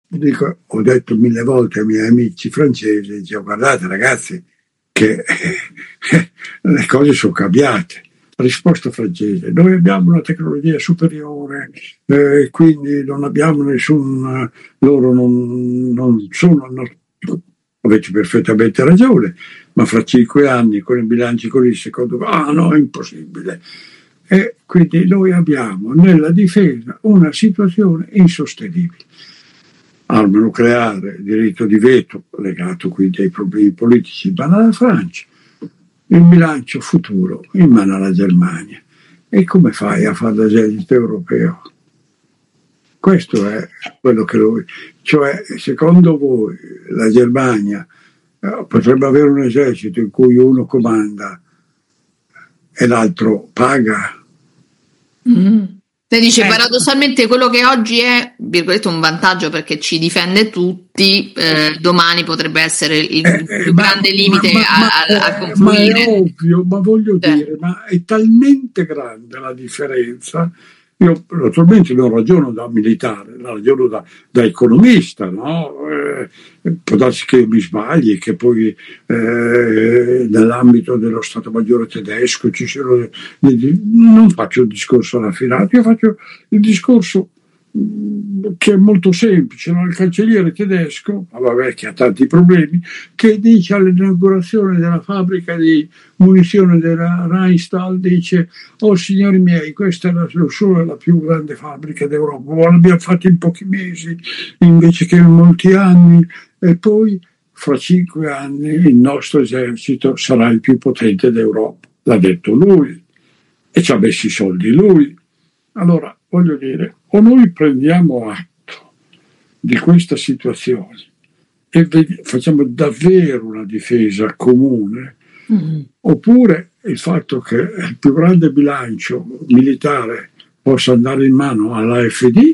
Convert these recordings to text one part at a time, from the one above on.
dico, ho detto 1000 volte ai miei amici francesi, dicevo, guardate ragazzi, che le cose sono cambiate. Risposta francese: noi abbiamo una tecnologia superiore, quindi non abbiamo nessun, loro non sono, avete perfettamente ragione, ma fra 5 anni con i bilanci così, secondo me, no, è impossibile. E quindi noi abbiamo nella difesa una situazione insostenibile. Arma nucleare, diritto di veto, legato quindi ai problemi politici in mano alla Francia, il bilancio futuro in mano alla Germania. E come fai a fare l'esercito europeo? Questo è quello che lui... Cioè, secondo voi la Germania potrebbe avere un esercito in cui uno comanda e l'altro paga? Te dice paradossalmente quello che oggi è, virgolette, un vantaggio perché ci difende tutti, domani potrebbe essere il più grande limite a confluire. Ma è ovvio, ma voglio dire, ma è talmente grande la differenza. Io naturalmente non ragiono da militare, la ragiono da economista, no? Può darsi che mi sbagli, che poi nell'ambito dello Stato Maggiore tedesco ci siano... Non faccio il discorso raffinato, io faccio il discorso che è molto semplice, no? Il cancelliere tedesco, vabbè, che ha tanti problemi, che dice all'inaugurazione della fabbrica di munizioni della Rheinstahl, dice: oh signori miei, questa è solo la più grande fabbrica d'Europa, l'abbiamo fatta in pochi mesi invece che in molti anni, e poi fra 5 anni il nostro esercito sarà il più potente d'Europa. L'ha detto lui e ci ha messo i soldi lui. Allora, voglio dire, o noi prendiamo atto di questa situazione e facciamo davvero una difesa comune, oppure il fatto che il più grande bilancio militare possa andare in mano all'AfD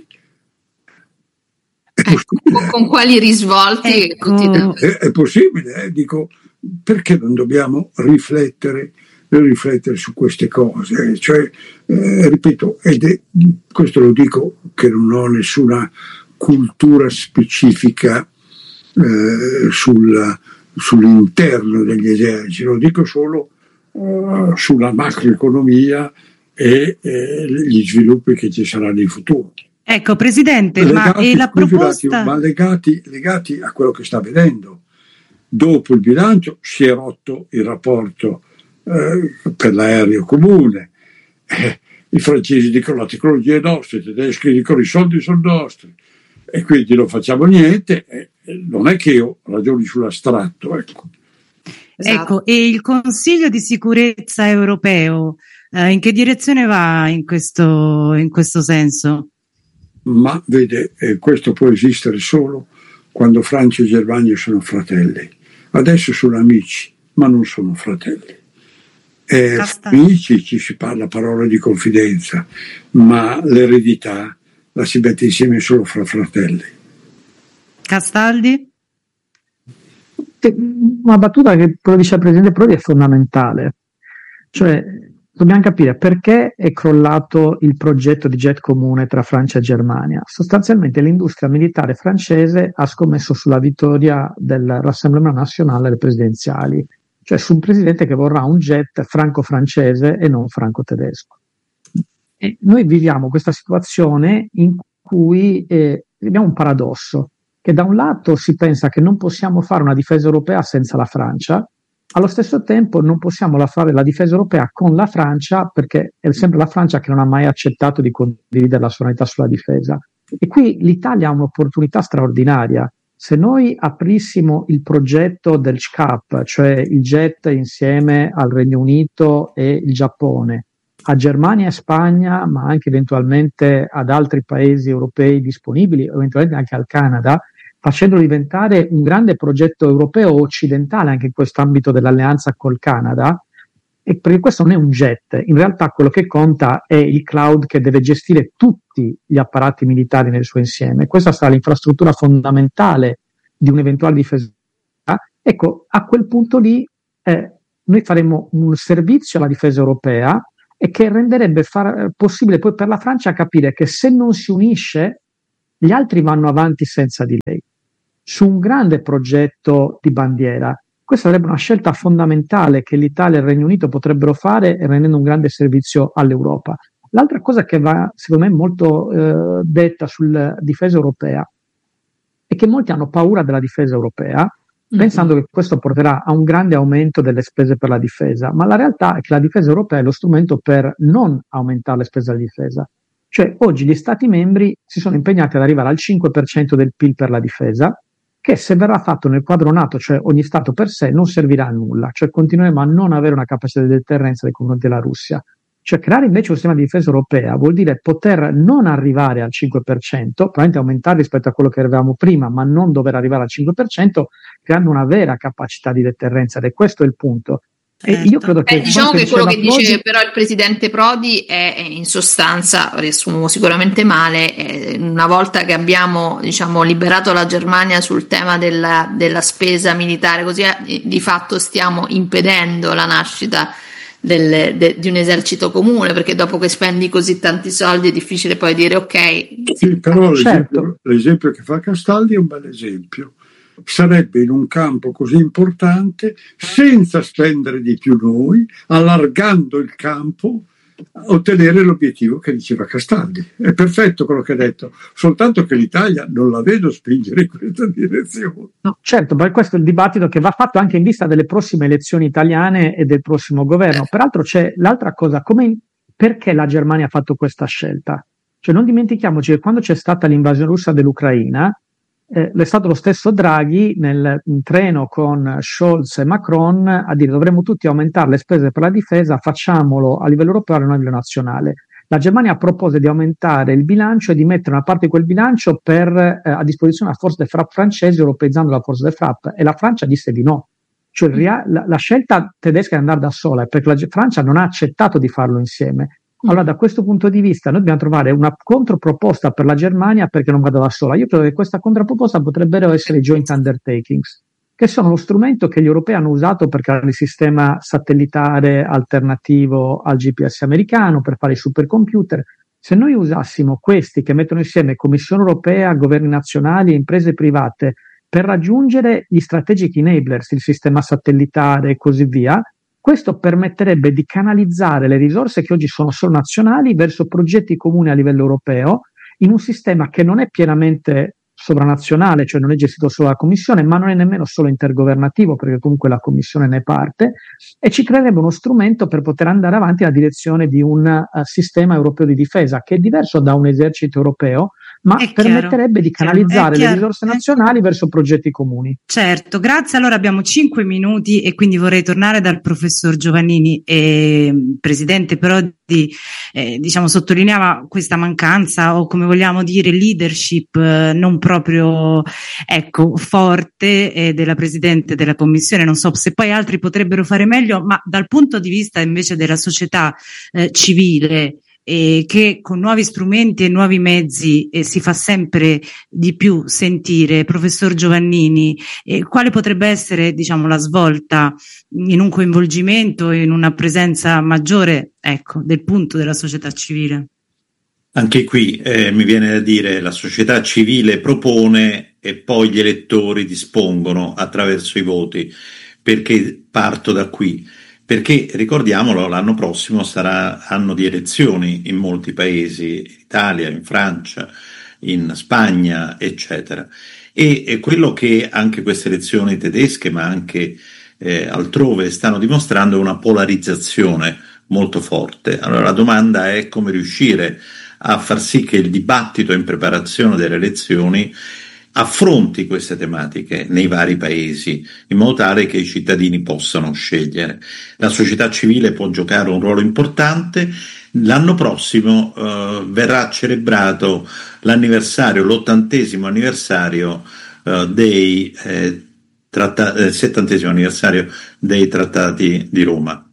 è possibile. Con quali risvolti? Ecco. È possibile, dico, perché non dobbiamo riflettere su queste cose? Cioè, ripeto, questo lo dico che non ho nessuna cultura specifica sull'interno degli eserciti, lo dico solo sulla macroeconomia e gli sviluppi che ci saranno in futuro. Ecco, Presidente, legati a quello che sta avvenendo. Dopo il bilancio si è rotto il rapporto per l'aereo comune. I francesi dicono la tecnologia è nostra, i tedeschi dicono i soldi sono nostri, e quindi non facciamo niente. Non è che io ragioni sull'astratto, ecco. Ecco, e il Consiglio di sicurezza europeo in che direzione va in questo senso? Ma vede, questo può esistere solo quando Francia e Germania sono fratelli. Adesso sono amici, ma non sono fratelli. Amici, ci si parla parole di confidenza, ma l'eredità la si mette insieme solo fra fratelli. Castaldi? Una battuta che quello dice il Presidente Prodi è fondamentale. Cioè, dobbiamo capire perché è crollato il progetto di jet comune tra Francia e Germania. Sostanzialmente l'industria militare francese ha scommesso sulla vittoria del Rassemblement National alle presidenziali, cioè su un presidente che vorrà un jet franco-francese e non franco-tedesco. E noi viviamo questa situazione in cui abbiamo un paradosso, che da un lato si pensa che non possiamo fare una difesa europea senza la Francia, allo stesso tempo non possiamo fare la difesa europea con la Francia, perché è sempre la Francia che non ha mai accettato di condividere la sovranità sulla difesa. E qui l'Italia ha un'opportunità straordinaria. Se noi aprissimo il progetto del SCAP, cioè il jet insieme al Regno Unito e il Giappone, a Germania e Spagna, ma anche eventualmente ad altri paesi europei disponibili, eventualmente anche al Canada, facendolo diventare un grande progetto europeo occidentale anche in questo ambito dell'alleanza col Canada, e perché questo non è un jet, in realtà quello che conta è il cloud che deve gestire tutti gli apparati militari nel suo insieme. Questa sarà l'infrastruttura fondamentale di un'eventuale difesa. Ecco, a quel punto lì noi faremo un servizio alla difesa europea e che renderebbe possibile poi per la Francia capire che se non si unisce gli altri vanno avanti senza di lei, su un grande progetto di bandiera. Questa sarebbe una scelta fondamentale che l'Italia e il Regno Unito potrebbero fare, rendendo un grande servizio all'Europa. L'altra cosa che va, secondo me, molto detta sulla difesa europea è che molti hanno paura della difesa europea, pensando che questo porterà a un grande aumento delle spese per la difesa, ma la realtà è che la difesa europea è lo strumento per non aumentare le spese della difesa. Cioè, oggi gli Stati membri si sono impegnati ad arrivare al 5% del PIL per la difesa, che se verrà fatto nel quadro NATO, cioè ogni Stato per sé, non servirà a nulla, cioè continueremo a non avere una capacità di deterrenza nei confronti della Russia. Cioè creare invece un sistema di difesa europea vuol dire poter non arrivare al 5%, probabilmente aumentare rispetto a quello che avevamo prima, ma non dover arrivare al 5%, creando una vera capacità di deterrenza, ed è questo il punto. E io credo che diciamo che quello che dice però il presidente Prodi è in sostanza, riassumo sicuramente male, una volta che abbiamo liberato la Germania sul tema della spesa militare, così di fatto stiamo impedendo la nascita di un esercito comune, perché dopo che spendi così tanti soldi è difficile poi dire ok. Sì, però l'esempio che fa Castaldi è un bel esempio. Sarebbe in un campo così importante, senza spendere di più noi, allargando il campo, ottenere l'obiettivo che diceva Castaldi. È perfetto quello che ha detto, soltanto che l'Italia non la vedo spingere in questa direzione. No, certo, ma questo è il dibattito che va fatto anche in vista delle prossime elezioni italiane e del prossimo governo. Peraltro c'è l'altra cosa, perché la Germania ha fatto questa scelta? Cioè non dimentichiamoci che quando c'è stata l'invasione russa dell'Ucraina, è stato lo stesso Draghi nel treno con Scholz e Macron a dire dovremmo tutti aumentare le spese per la difesa, facciamolo a livello europeo e non a livello nazionale. La Germania propose di aumentare il bilancio e di mettere una parte di quel bilancio a disposizione della Force de Frappe francese, europeizzando la Force de Frappe, e la Francia disse di no. Cioè la scelta tedesca è andare da sola, perché la Francia non ha accettato di farlo insieme. Allora, da questo punto di vista, noi dobbiamo trovare una controproposta per la Germania perché non vada da sola. Io credo che questa controproposta potrebbero essere i joint undertakings, che sono lo strumento che gli europei hanno usato per creare il sistema satellitare alternativo al GPS americano, per fare i supercomputer. Se noi usassimo questi che mettono insieme Commissione europea, governi nazionali e imprese private per raggiungere gli strategic enablers, il sistema satellitare e così via, questo permetterebbe di canalizzare le risorse che oggi sono solo nazionali verso progetti comuni a livello europeo, in un sistema che non è pienamente sovranazionale, cioè non è gestito solo dalla Commissione, ma non è nemmeno solo intergovernativo, perché comunque la Commissione ne è parte, e ci creerebbe uno strumento per poter andare avanti nella direzione di un sistema europeo di difesa, che è diverso da un esercito europeo, ma permetterebbe di canalizzare le risorse nazionali verso progetti comuni. Certo, grazie. Allora abbiamo 5 minuti e quindi vorrei tornare dal professor Giovannini. Presidente Prodi sottolineava questa mancanza, o come vogliamo dire leadership non proprio forte della Presidente della Commissione. Non so se poi altri potrebbero fare meglio, ma dal punto di vista invece della società civile, che con nuovi strumenti e nuovi mezzi si fa sempre di più sentire. Professor Giovannini, quale potrebbe essere la svolta in un coinvolgimento, in una presenza maggiore del punto della società civile? Anche qui mi viene da dire la società civile propone e poi gli elettori dispongono attraverso i voti. Perché parto da qui? Perché, ricordiamolo, l'anno prossimo sarà anno di elezioni in molti paesi, in Italia, in Francia, in Spagna, eccetera. E quello che anche queste elezioni tedesche, ma anche altrove, stanno dimostrando è una polarizzazione molto forte. Allora la domanda è come riuscire a far sì che il dibattito in preparazione delle elezioni affronti queste tematiche nei vari paesi, in modo tale che i cittadini possano scegliere. La società civile può giocare un ruolo importante. L'anno prossimo verrà celebrato l'80° anniversario dei 70° anniversario dei Trattati di Roma.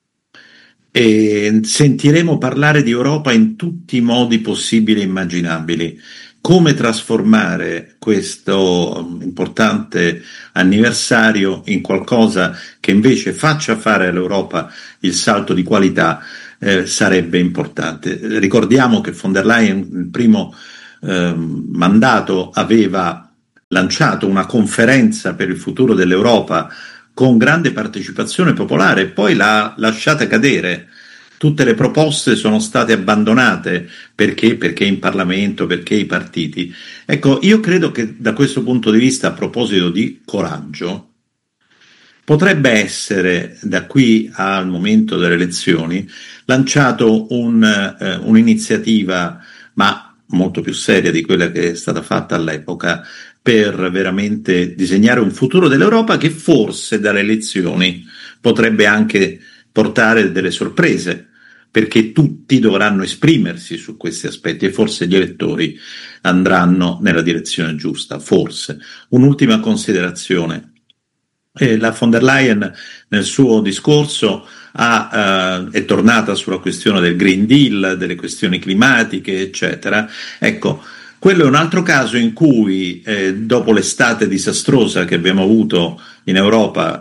E sentiremo parlare di Europa in tutti i modi possibili e immaginabili. Come trasformare questo importante anniversario in qualcosa che invece faccia fare all'Europa il salto di qualità sarebbe importante. Ricordiamo che von der Leyen, il primo mandato aveva lanciato una conferenza per il futuro dell'Europa con grande partecipazione popolare e poi l'ha lasciata cadere. Tutte le proposte sono state abbandonate perché in Parlamento, perché i partiti. Ecco, io credo che da questo punto di vista, a proposito di coraggio, potrebbe essere da qui al momento delle elezioni lanciato un'iniziativa, ma molto più seria di quella che è stata fatta all'epoca, per veramente disegnare un futuro dell'Europa che forse dalle elezioni potrebbe anche portare delle sorprese, perché tutti dovranno esprimersi su questi aspetti e forse gli elettori andranno nella direzione giusta, forse. Un'ultima considerazione. La von der Leyen nel suo discorso è tornata sulla questione del Green Deal, delle questioni climatiche, eccetera. Ecco, quello è un altro caso in cui, dopo l'estate disastrosa che abbiamo avuto in Europa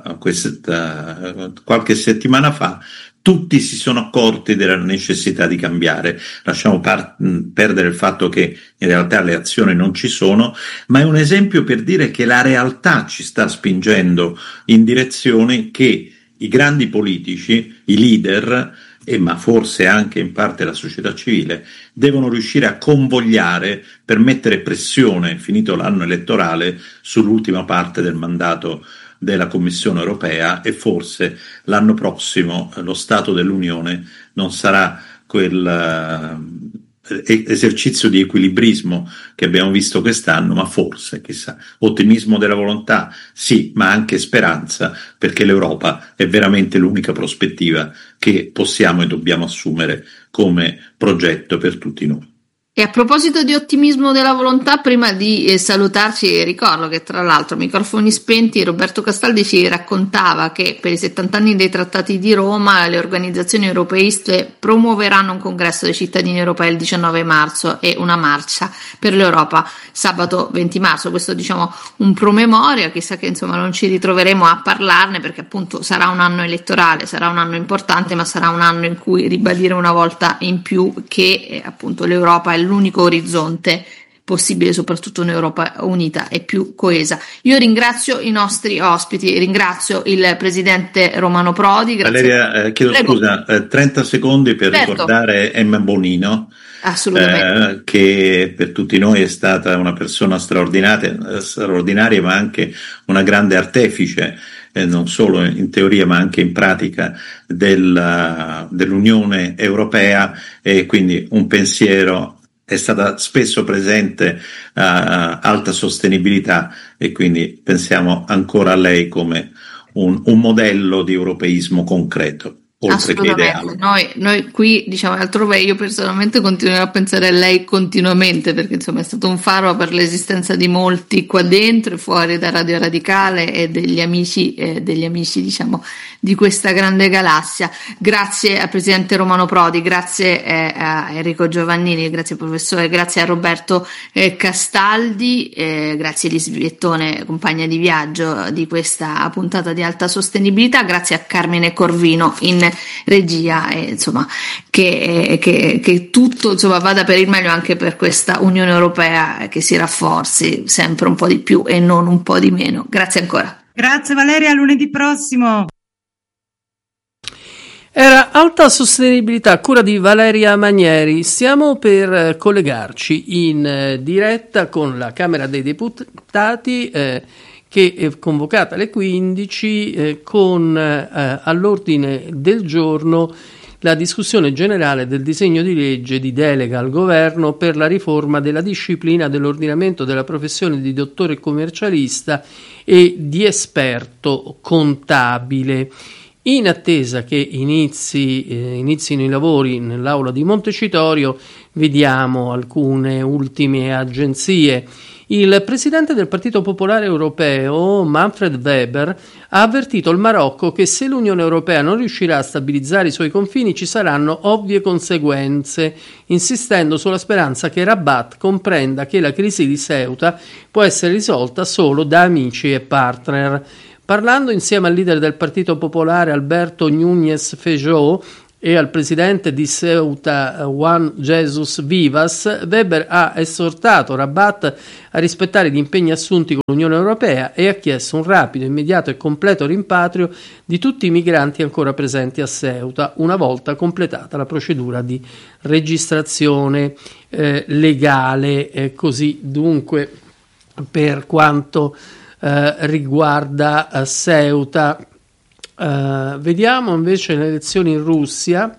qualche settimana fa, tutti si sono accorti della necessità di cambiare. Lasciamo perdere il fatto che in realtà le azioni non ci sono, ma è un esempio per dire che la realtà ci sta spingendo in direzioni che i grandi politici, i leader, ma forse anche in parte la società civile, devono riuscire a convogliare per mettere pressione, finito l'anno elettorale, sull'ultima parte del mandato della Commissione europea, e forse l'anno prossimo lo Stato dell'Unione non sarà quel esercizio di equilibrismo che abbiamo visto quest'anno, ma forse, chissà, ottimismo della volontà, sì, ma anche speranza, perché l'Europa è veramente l'unica prospettiva che possiamo e dobbiamo assumere come progetto per tutti noi. E a proposito di ottimismo della volontà, prima di salutarci, ricordo che tra l'altro, microfoni spenti, Roberto Castaldi ci raccontava che per i 70 anni dei Trattati di Roma le organizzazioni europeiste promuoveranno un congresso dei cittadini europei il 19 marzo e una marcia per l'Europa sabato 20 marzo. Questo, diciamo, un promemoria, chissà che insomma non ci ritroveremo a parlarne, perché appunto sarà un anno elettorale, sarà un anno importante, ma sarà un anno in cui ribadire una volta in più che appunto l'Europa è l'unico orizzonte possibile, soprattutto un'Europa unita e più coesa. Io ringrazio i nostri ospiti, ringrazio il presidente Romano Prodi. Grazie. Valeria, chiedo scusa, 30 secondi per ricordare Emma Bonino, che per tutti noi è stata una persona straordinaria, ma anche una grande artefice, non solo in teoria ma anche in pratica dell'Unione Europea, e quindi un pensiero. È stata spesso presente a alta sostenibilità, e quindi pensiamo ancora a lei come un modello di europeismo concreto, oltre che ideale. Noi qui, diciamo, altrove io personalmente continuerò a pensare a lei continuamente, perché insomma è stato un faro per l'esistenza di molti qua dentro e fuori da Radio Radicale e degli amici diciamo di questa grande galassia. Grazie al presidente Romano Prodi, grazie a Enrico Giovannini, grazie professore, grazie a Roberto Castaldi, grazie a Lisi Viettone, compagna di viaggio di questa puntata di Alta Sostenibilità, grazie a Carmine Corvino in regia, e insomma che tutto insomma vada per il meglio anche per questa Unione Europea, che si rafforzi sempre un po' di più e non un po' di meno. Grazie ancora. Grazie Valeria, lunedì prossimo. Era Alta Sostenibilità a cura di Valeria Manieri. Stiamo per collegarci in diretta con la Camera dei Deputati, che è convocata alle 15 con all'ordine del giorno la discussione generale del disegno di legge di delega al governo per la riforma della disciplina dell'ordinamento della professione di dottore commercialista e di esperto contabile. In attesa che inizino i lavori nell'aula di Montecitorio, vediamo alcune ultime agenzie. Il presidente del Partito Popolare Europeo, Manfred Weber, ha avvertito il Marocco che se l'Unione Europea non riuscirà a stabilizzare i suoi confini ci saranno ovvie conseguenze, insistendo sulla speranza che Rabat comprenda che la crisi di Ceuta può essere risolta solo da amici e partner. Parlando insieme al leader del Partito Popolare Alberto Núñez Feijóo, e al presidente di Ceuta Juan Jesus Vivas, Weber ha esortato Rabat a rispettare gli impegni assunti con l'Unione Europea e ha chiesto un rapido, immediato e completo rimpatrio di tutti i migranti ancora presenti a Ceuta, una volta completata la procedura di registrazione legale. Così dunque per quanto riguarda Ceuta. Vediamo invece le elezioni in Russia.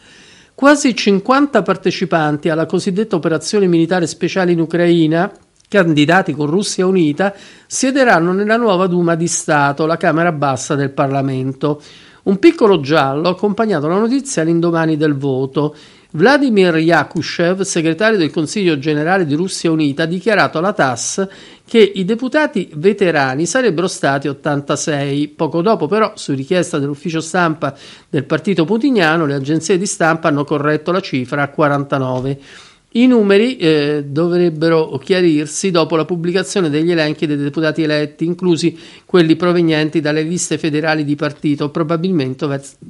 Quasi 50 partecipanti alla cosiddetta operazione militare speciale in Ucraina, candidati con Russia Unita, siederanno nella nuova Duma di Stato, la Camera Bassa del Parlamento. Un piccolo giallo ha accompagnato la notizia all'indomani del voto. Vladimir Yakushev, segretario del Consiglio generale di Russia Unita, ha dichiarato alla TASS che i deputati veterani sarebbero stati 86. Poco dopo, però, su richiesta dell'ufficio stampa del partito putiniano, le agenzie di stampa hanno corretto la cifra a 49. I numeri dovrebbero chiarirsi dopo la pubblicazione degli elenchi dei deputati eletti, inclusi quelli provenienti dalle liste federali di partito, probabilmente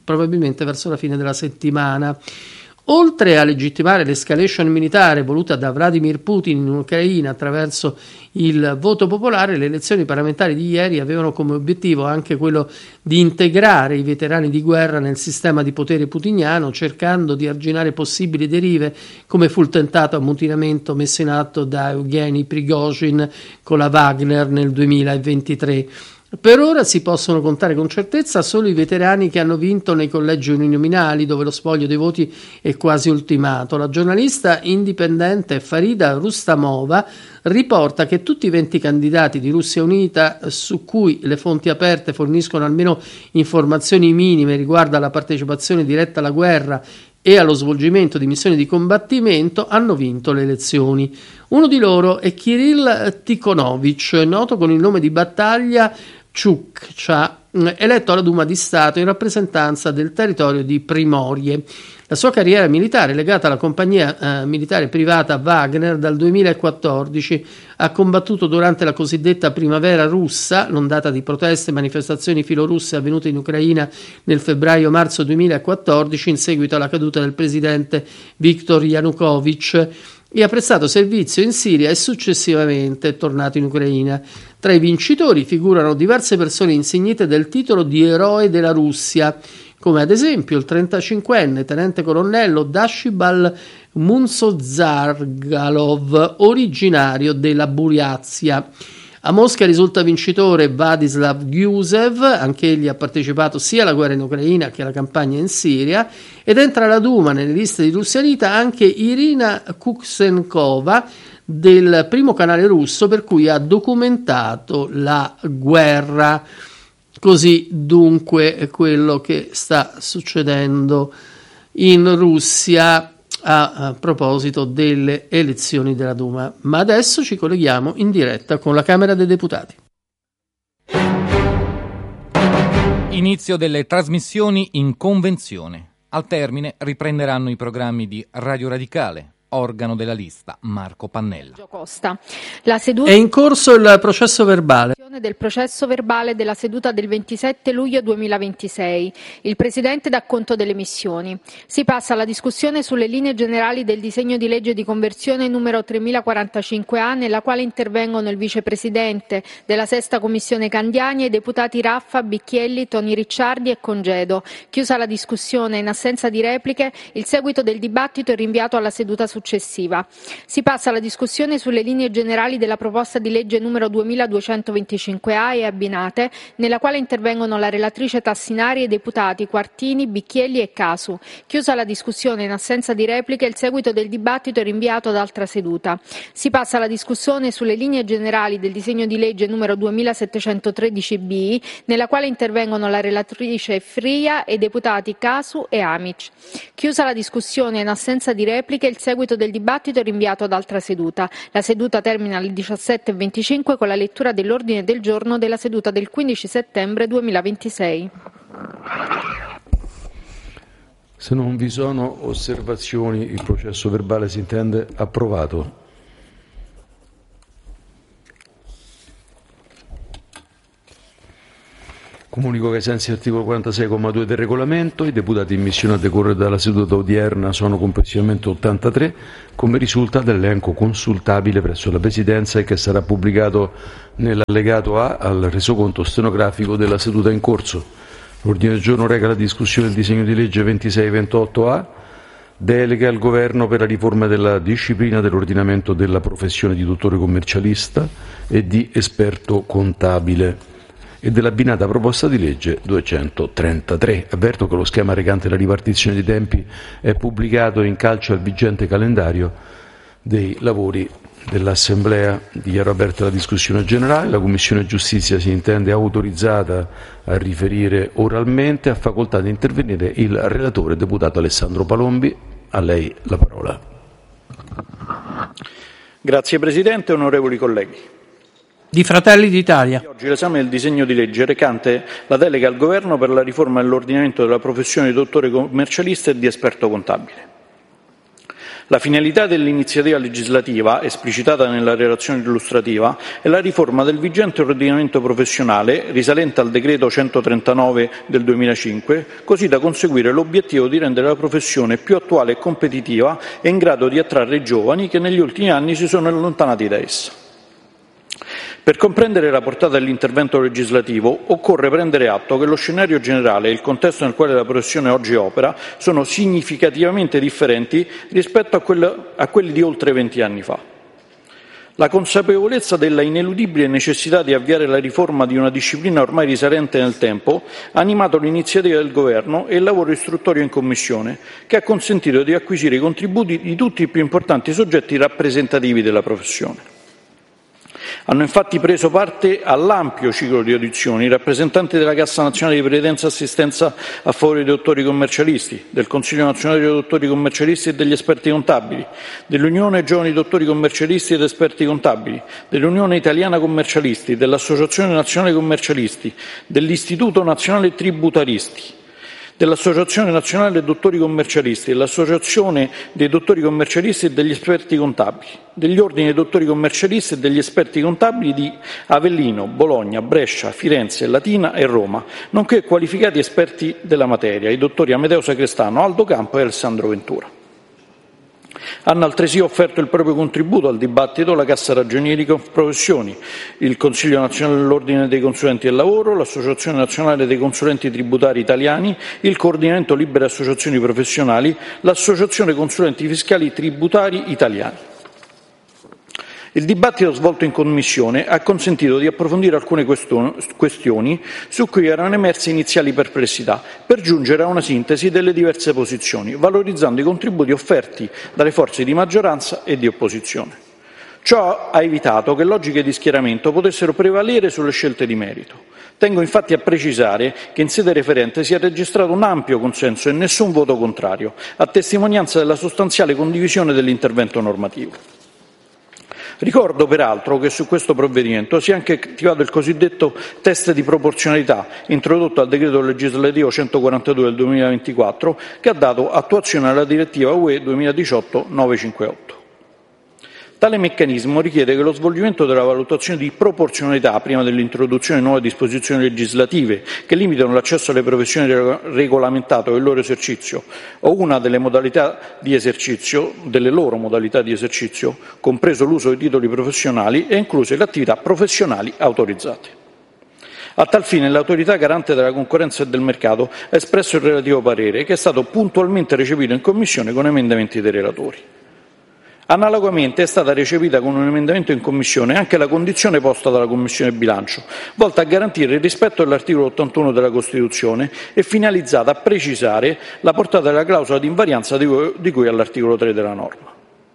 verso la fine della settimana. Oltre a legittimare l'escalation militare voluta da Vladimir Putin in Ucraina attraverso il voto popolare, le elezioni parlamentari di ieri avevano come obiettivo anche quello di integrare i veterani di guerra nel sistema di potere putiniano, cercando di arginare possibili derive, come fu il tentato ammutinamento messo in atto da Evgeny Prigozhin con la Wagner nel 2023. Per ora si possono contare con certezza solo i veterani che hanno vinto nei collegi uninominali, dove lo spoglio dei voti è quasi ultimato. La giornalista indipendente Farida Rustamova riporta che tutti i 20 candidati di Russia Unita, su cui le fonti aperte forniscono almeno informazioni minime riguardo alla partecipazione diretta alla guerra e allo svolgimento di missioni di combattimento, hanno vinto le elezioni. Uno di loro è Kirill Tikhonovich, noto con il nome di battaglia Chukcha, eletto alla Duma di Stato in rappresentanza del territorio di Primorie. La sua carriera militare è legata alla compagnia militare privata Wagner dal 2014. Ha combattuto durante la cosiddetta primavera russa, l'ondata di proteste e manifestazioni filorusse avvenute in Ucraina nel febbraio-marzo 2014 in seguito alla caduta del presidente Viktor Yanukovych, e ha prestato servizio in Siria e successivamente è tornato in Ucraina. Tra i vincitori figurano diverse persone insignite del titolo di eroe della Russia, come ad esempio il 35enne tenente colonnello Dashibal Munsozargalov, originario della Buriazia. A Mosca risulta vincitore Vladislav Gusev, anch'egli ha partecipato sia alla guerra in Ucraina che alla campagna in Siria, ed entra alla Duma nelle liste di Russia Unita anche Irina Kuksenkova, del primo canale russo, per cui ha documentato la guerra. Così dunque quello che sta succedendo in Russia a proposito delle elezioni della Duma. Ma adesso ci colleghiamo in diretta con la Camera dei Deputati. Inizio delle trasmissioni in convenzione. Al termine riprenderanno i programmi di Radio Radicale, organo della lista Marco Pannella. È in corso il processo verbale del processo verbale della seduta del 27 luglio 2026. Il Presidente dà conto delle missioni. Si passa alla discussione sulle linee generali del disegno di legge di conversione numero 3045A, nella quale intervengono il Vicepresidente della Sesta Commissione Candiani e i deputati Raffa, Bicchielli, Toni Ricciardi e Congedo. Chiusa la discussione, in assenza di repliche, il seguito del dibattito è rinviato alla seduta successiva. Si passa alla discussione sulle linee generali della proposta di legge numero 2225A e abbinate, nella quale intervengono la relatrice Tassinari e i deputati Quartini, Bicchielli e Casu. Chiusa la discussione, in assenza di repliche, il seguito del dibattito è rinviato ad altra seduta. Si passa alla discussione sulle linee generali del disegno di legge numero 2713B, nella quale intervengono la relatrice Fria e i deputati Casu e Amic. Chiusa la discussione, in assenza di repliche, il seguito del dibattito è rinviato ad altra seduta. La seduta termina alle 17:25 con la lettura dell'ordine del giorno della seduta del 15 settembre 2026. Se non vi sono osservazioni, il processo verbale si intende approvato. Comunico che ai sensi dell'articolo 46,2 del regolamento i deputati in missione a decorrere dalla seduta odierna sono complessivamente 83, come risulta dall'elenco consultabile presso la Presidenza e che sarà pubblicato nell'allegato A al resoconto stenografico della seduta in corso. L'ordine del giorno reca la discussione del disegno di legge 2628A, delega al Governo per la riforma della disciplina dell'ordinamento della professione di dottore commercialista e di esperto contabile e dell'abbinata proposta di legge 233. Avverto che lo schema recante la ripartizione dei tempi è pubblicato in calce al vigente calendario dei lavori dell'Assemblea. Dichiaro aperta la discussione generale. La Commissione Giustizia si intende autorizzata a riferire oralmente. Ha facoltà di intervenire il relatore, deputato Alessandro Palombi. A lei la parola. Grazie Presidente, onorevoli colleghi. Di Fratelli d'Italia. Oggi l'esame del disegno di legge recante la delega al Governo per la riforma dell'ordinamento della professione di dottore commercialista e di esperto contabile. La finalità dell'iniziativa legislativa, esplicitata nella relazione illustrativa, è la riforma del vigente ordinamento professionale, risalente al decreto 139 del 2005, così da conseguire l'obiettivo di rendere la professione più attuale e competitiva e in grado di attrarre i giovani che negli ultimi anni si sono allontanati da essa. Per comprendere la portata dell'intervento legislativo occorre prendere atto che lo scenario generale e il contesto nel quale la professione oggi opera sono significativamente differenti rispetto a quelli di oltre 20 anni fa. La consapevolezza della ineludibile necessità di avviare la riforma di una disciplina ormai risalente nel tempo ha animato l'iniziativa del Governo e il lavoro istruttorio in Commissione, che ha consentito di acquisire i contributi di tutti i più importanti soggetti rappresentativi della professione. Hanno infatti preso parte all'ampio ciclo di audizioni i rappresentanti della Cassa Nazionale di Previdenza e Assistenza a favore dei dottori commercialisti, del Consiglio Nazionale dei Dottori Commercialisti e degli Esperti Contabili, dell'Unione Giovani Dottori Commercialisti ed Esperti Contabili, dell'Unione Italiana Commercialisti, dell'Associazione Nazionale Commercialisti, dell'Istituto Nazionale Tributaristi, dell'Associazione Nazionale Dottori Commercialisti, dell'Associazione dei Dottori Commercialisti e degli Esperti Contabili, degli Ordini dei Dottori Commercialisti e degli Esperti Contabili di Avellino, Bologna, Brescia, Firenze, Latina e Roma, nonché qualificati esperti della materia, i dottori Amedeo Sacrestano, Aldo Campo e Alessandro Ventura. Hanno altresì offerto il proprio contributo al dibattito la Cassa Ragionieri Professioni, il Consiglio Nazionale dell'Ordine dei Consulenti del Lavoro, l'Associazione Nazionale dei Consulenti Tributari Italiani, il Coordinamento Libere Associazioni Professionali, l'Associazione Consulenti Fiscali Tributari Italiani. Il dibattito svolto in Commissione ha consentito di approfondire alcune questioni su cui erano emerse iniziali perplessità, per giungere a una sintesi delle diverse posizioni, valorizzando i contributi offerti dalle forze di maggioranza e di opposizione. Ciò ha evitato che logiche di schieramento potessero prevalere sulle scelte di merito. Tengo infatti a precisare che in sede referente si è registrato un ampio consenso e nessun voto contrario, a testimonianza della sostanziale condivisione dell'intervento normativo. Ricordo peraltro che su questo provvedimento si è anche attivato il cosiddetto test di proporzionalità, introdotto al decreto legislativo 142 del 2024, che ha dato attuazione alla direttiva UE 2018/958. Tale meccanismo richiede che lo svolgimento della valutazione di proporzionalità prima dell'introduzione di nuove disposizioni legislative che limitano l'accesso alle professioni regolamentato e il loro esercizio o una delle loro modalità di esercizio, compreso l'uso dei titoli professionali e incluse le attività professionali autorizzate. A tal fine l'Autorità garante della concorrenza e del mercato ha espresso il relativo parere, che è stato puntualmente recepito in Commissione con emendamenti dei relatori. Analogamente è stata recepita con un emendamento in Commissione anche la condizione posta dalla Commissione Bilancio, volta a garantire il rispetto dell'articolo 81 della Costituzione e finalizzata a precisare la portata della clausola di invarianza di cui all'articolo 3 della norma.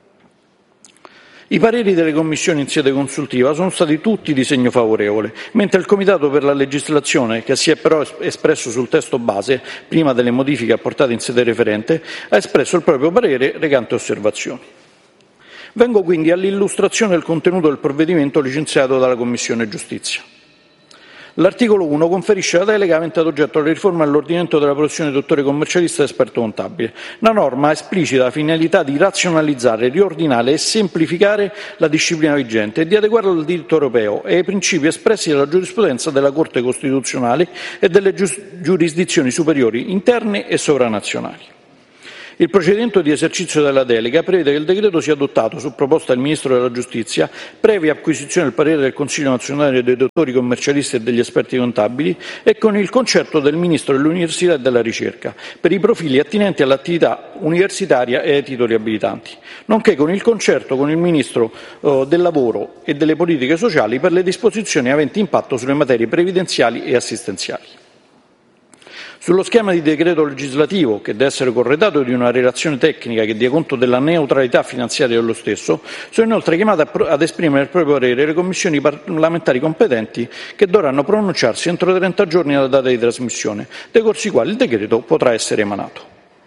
I pareri delle commissioni in sede consultiva sono stati tutti di segno favorevole, mentre il Comitato per la legislazione, che si è però espresso sul testo base prima delle modifiche apportate in sede referente, ha espresso il proprio parere recante osservazioni. Vengo quindi all'illustrazione del contenuto del provvedimento licenziato dalla Commissione Giustizia. L'articolo 1 conferisce la delega avente ad oggetto la riforma dell'ordinamento della professione di dottore commercialista e esperto contabile. La norma esplicita la finalità di razionalizzare, riordinare e semplificare la disciplina vigente e di adeguarla al diritto europeo e ai principi espressi dalla giurisprudenza della Corte Costituzionale e delle giurisdizioni superiori interne e sovranazionali. Il procedimento di esercizio della delega prevede che il decreto sia adottato su proposta del Ministro della Giustizia, previa acquisizione del parere del Consiglio nazionale dei dottori commercialisti e degli esperti contabili e con il concerto del Ministro dell'Università e della Ricerca, per i profili attinenti all'attività universitaria e ai titoli abilitanti, nonché con il concerto con il Ministro del Lavoro e delle Politiche Sociali per le disposizioni aventi impatto sulle materie previdenziali e assistenziali. Sullo schema di decreto legislativo, che deve essere corredato di una relazione tecnica che dia conto della neutralità finanziaria dello stesso, sono inoltre chiamate ad esprimere il proprio parere le commissioni parlamentari competenti, che dovranno pronunciarsi entro 30 giorni dalla data di trasmissione, decorsi i quali il decreto potrà essere emanato.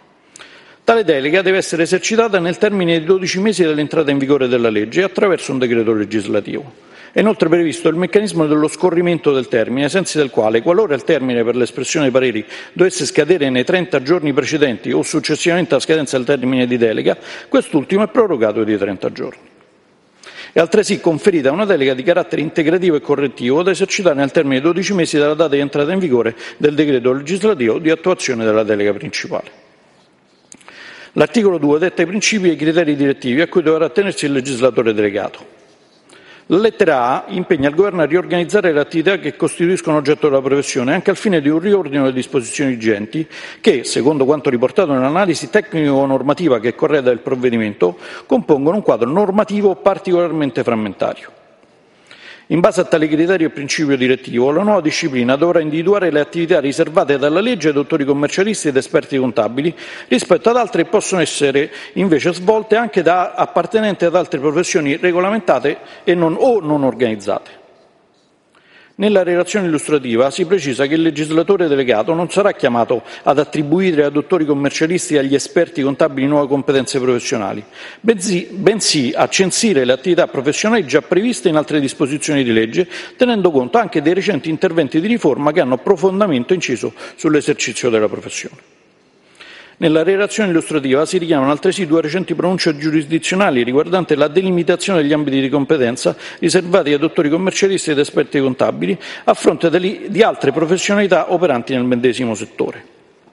Tale delega deve essere esercitata nel termine di 12 mesi dall'entrata in vigore della legge attraverso un decreto legislativo. È inoltre previsto il meccanismo dello scorrimento del termine, ai sensi del quale, qualora il termine per l'espressione dei pareri dovesse scadere nei 30 giorni precedenti o successivamente alla scadenza del termine di delega, quest'ultimo è prorogato di 30 giorni. È altresì conferita una delega di carattere integrativo e correttivo da esercitare nel termine di 12 mesi dalla data di entrata in vigore del decreto legislativo di attuazione della delega principale. L'articolo 2 detta i principi e i criteri direttivi a cui dovrà attenersi il legislatore delegato. La lettera A impegna il Governo a riorganizzare le attività che costituiscono oggetto della professione, anche al fine di un riordino delle disposizioni vigenti che, secondo quanto riportato nell'analisi tecnico-normativa che correda il provvedimento, compongono un quadro normativo particolarmente frammentario. In base a tale criterio e principio direttivo, la nuova disciplina dovrà individuare le attività riservate dalla legge ai dottori commercialisti ed esperti contabili rispetto ad altre che possono essere invece svolte anche da appartenenti ad altre professioni regolamentate o non organizzate. Nella relazione illustrativa si precisa che il legislatore delegato non sarà chiamato ad attribuire ai dottori commercialisti e agli esperti contabili nuove competenze professionali, bensì a censire le attività professionali già previste in altre disposizioni di legge, tenendo conto anche dei recenti interventi di riforma che hanno profondamente inciso sull'esercizio della professione. Nella relazione illustrativa si richiamano altresì 2 recenti pronunce giurisdizionali riguardanti la delimitazione degli ambiti di competenza riservati ai dottori commercialisti ed esperti contabili a fronte di altre professionalità operanti nel medesimo settore.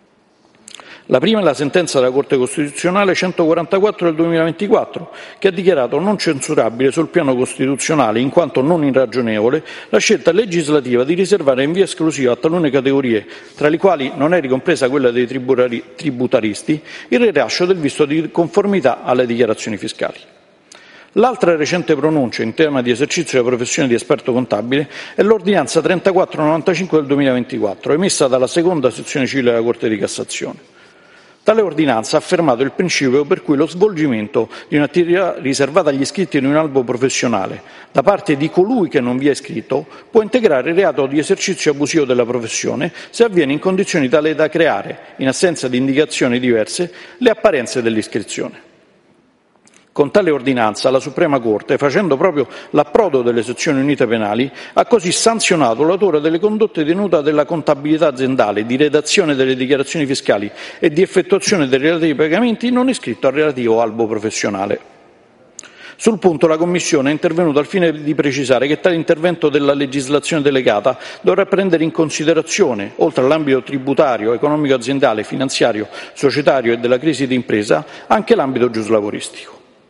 La prima è la sentenza della Corte Costituzionale 144 del 2024, che ha dichiarato non censurabile sul piano costituzionale, in quanto non irragionevole, la scelta legislativa di riservare in via esclusiva a talune categorie, tra le quali non è ricompresa quella dei tributaristi, il rilascio del visto di conformità alle dichiarazioni fiscali. L'altra recente pronuncia in tema di esercizio della professione di esperto contabile è l'ordinanza 3495 del 2024, emessa dalla seconda sezione civile della Corte di Cassazione. Tale ordinanza ha affermato il principio per cui lo svolgimento di un'attività riservata agli iscritti di un albo professionale da parte di colui che non vi è iscritto può integrare il reato di esercizio abusivo della professione se avviene in condizioni tali da creare, in assenza di indicazioni diverse, le apparenze dell'iscrizione. Con tale ordinanza la Suprema Corte, facendo proprio l'approdo delle sezioni unite penali, ha così sanzionato l'autore delle condotte tenute della contabilità aziendale, di redazione delle dichiarazioni fiscali e di effettuazione dei relativi pagamenti non iscritto al relativo albo professionale. Sul punto la Commissione è intervenuta al fine di precisare che tale intervento della legislazione delegata dovrà prendere in considerazione, oltre all'ambito tributario, economico aziendale, finanziario, societario e della crisi d'impresa, anche l'ambito giuslavoristico.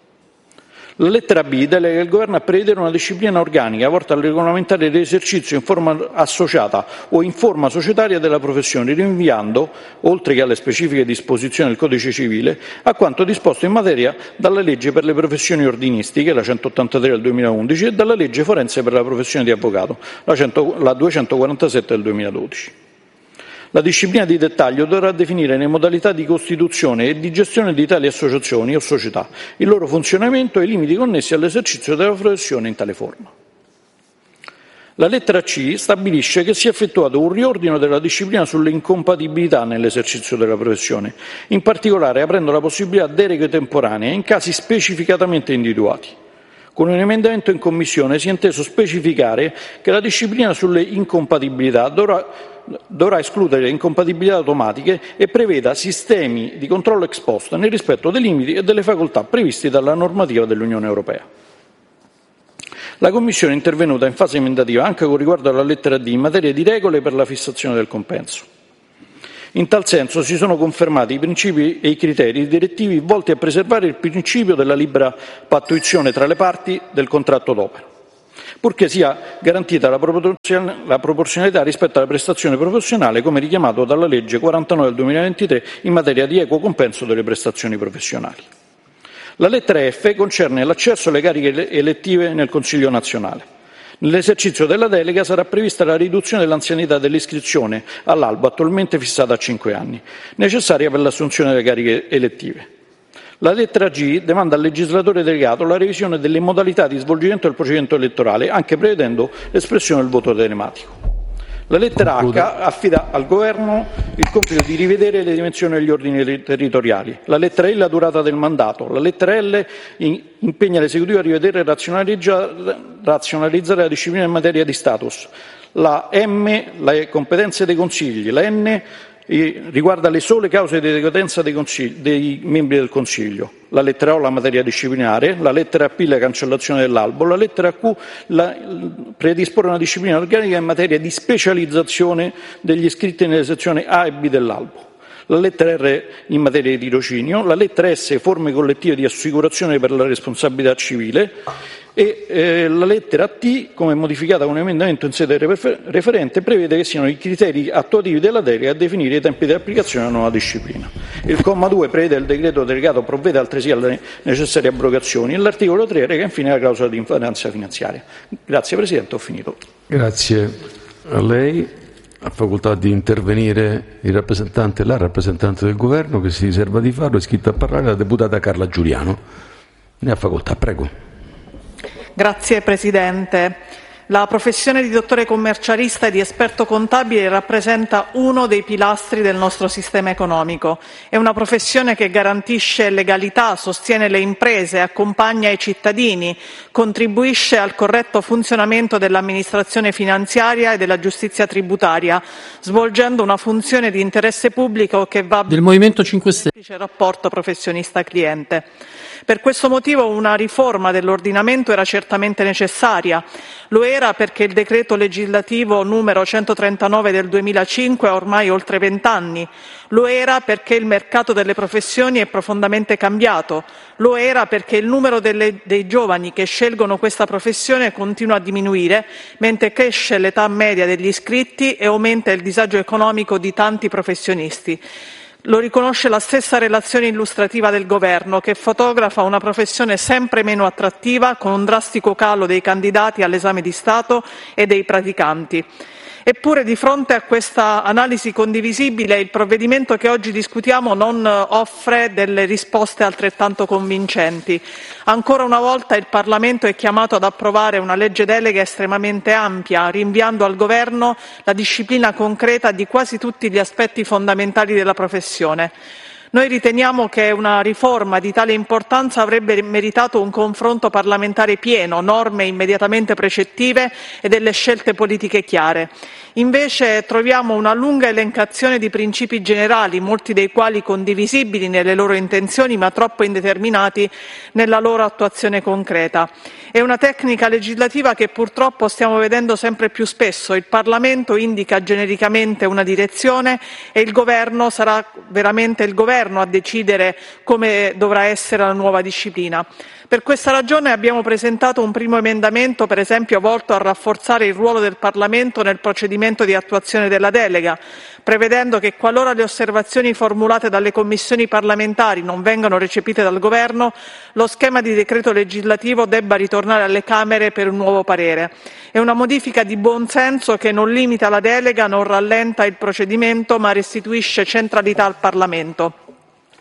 La lettera B delega il Governo a prevedere una disciplina organica volta a regolamentare l'esercizio in forma associata o in forma societaria della professione, rinviando, oltre che alle specifiche disposizioni del Codice Civile, a quanto disposto in materia dalla legge per le professioni ordinistiche, la 183 del 2011, e dalla legge forense per la professione di avvocato, la 247 del 2012. La disciplina di dettaglio dovrà definire le modalità di costituzione e di gestione di tali associazioni o società, il loro funzionamento e i limiti connessi all'esercizio della professione in tale forma. La lettera C stabilisce che sia effettuato un riordino della disciplina sulle incompatibilità nell'esercizio della professione, in particolare aprendo la possibilità a deroghe temporanee in casi specificatamente individuati. Con un emendamento in Commissione si è inteso specificare che la disciplina sulle incompatibilità dovrà escludere incompatibilità automatiche e preveda sistemi di controllo ex post nel rispetto dei limiti e delle facoltà previsti dalla normativa dell'Unione Europea. La Commissione è intervenuta in fase emendativa anche con riguardo alla lettera D in materia di regole per la fissazione del compenso. In tal senso si sono confermati i principi e i criteri direttivi volti a preservare il principio della libera pattuizione tra le parti del contratto d'opera, purché sia garantita la proporzionalità rispetto alla prestazione professionale, come richiamato dalla legge 49 del 2023 in materia di equo compenso delle prestazioni professionali. La lettera F concerne l'accesso alle cariche elettive nel Consiglio nazionale. Nell'esercizio della delega sarà prevista la riduzione dell'anzianità dell'iscrizione all'albo, attualmente fissata a 5 anni, necessaria per l'assunzione delle cariche elettive. La lettera G demanda al legislatore delegato la revisione delle modalità di svolgimento del procedimento elettorale, anche prevedendo l'espressione del voto telematico. La lettera H affida al Governo il compito di rivedere le dimensioni degli ordini territoriali. La lettera I la durata del mandato. La lettera L impegna l'esecutivo a rivedere e razionalizzare la disciplina in materia di status. La M le competenze dei consigli. La N riguarda le sole cause di decadenza dei membri del Consiglio. La lettera O la materia disciplinare, la lettera P la cancellazione dell'albo, la lettera Q predisporre una disciplina organica in materia di specializzazione degli iscritti nelle sezioni A e B dell'albo. La lettera R in materia di tirocinio, la lettera S forme collettive di assicurazione per la responsabilità civile e la lettera T, come modificata con un emendamento in sede referente, prevede che siano i criteri attuativi della delega a definire i tempi di applicazione della nuova disciplina. Il comma 2 prevede il decreto delegato provvede altresì alle necessarie abrogazioni e l'articolo 3 reca infine la clausola di invarianza finanziaria. Grazie Presidente, ho finito. Grazie a lei. Ha facoltà di intervenire la rappresentante del Governo che si riserva di farlo. È iscritta a parlare la deputata Carla Giuliano. Ne ha facoltà, prego. Grazie Presidente. La professione di dottore commercialista e di esperto contabile rappresenta uno dei pilastri del nostro sistema economico. È una professione che garantisce legalità, sostiene le imprese, accompagna i cittadini, contribuisce al corretto funzionamento dell'amministrazione finanziaria e della giustizia tributaria, svolgendo una funzione di interesse pubblico che va del Movimento 5 Stelle. Il rapporto professionista-cliente. Per questo motivo una riforma dell'ordinamento era certamente necessaria. Lo era perché il decreto legislativo numero 139 del 2005 ha ormai oltre 20 anni. Lo era perché il mercato delle professioni è profondamente cambiato. Lo era perché il numero dei giovani che scelgono questa professione continua a diminuire, mentre cresce l'età media degli iscritti e aumenta il disagio economico di tanti professionisti. Lo riconosce la stessa relazione illustrativa del Governo, che fotografa una professione sempre meno attrattiva, con un drastico calo dei candidati all'esame di Stato e dei praticanti. Eppure, di fronte a questa analisi condivisibile, il provvedimento che oggi discutiamo non offre delle risposte altrettanto convincenti. Ancora una volta il Parlamento è chiamato ad approvare una legge delega estremamente ampia, rinviando al Governo la disciplina concreta di quasi tutti gli aspetti fondamentali della professione. Noi riteniamo che una riforma di tale importanza avrebbe meritato un confronto parlamentare pieno, norme immediatamente precettive e delle scelte politiche chiare. Invece troviamo una lunga elencazione di principi generali, molti dei quali condivisibili nelle loro intenzioni, ma troppo indeterminati nella loro attuazione concreta. È una tecnica legislativa che purtroppo stiamo vedendo sempre più spesso. Il Parlamento indica genericamente una direzione e il Governo sarà veramente il Governo a decidere come dovrà essere la nuova disciplina. Per questa ragione abbiamo presentato un primo emendamento, per esempio, volto a rafforzare il ruolo del Parlamento nel procedimento di attuazione della delega, prevedendo che qualora le osservazioni formulate dalle commissioni parlamentari non vengano recepite dal Governo, lo schema di decreto legislativo debba ritornare alle Camere per un nuovo parere. È una modifica di buon senso che non limita la delega, non rallenta il procedimento, ma restituisce centralità al Parlamento.